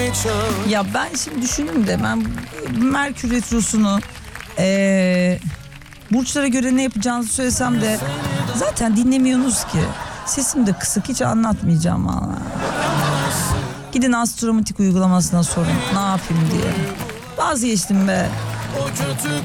Ya ben şimdi düşündüm de ben Merkür Retrosu'nu burçlara göre ne yapacağınızı söylesem de zaten dinlemiyorsunuz ki. Sesim de kısık, hiç anlatmayacağım valla. Gidin Astromatik uygulamasına sorun ne yapayım diye. Vazgeçtim be. O kötü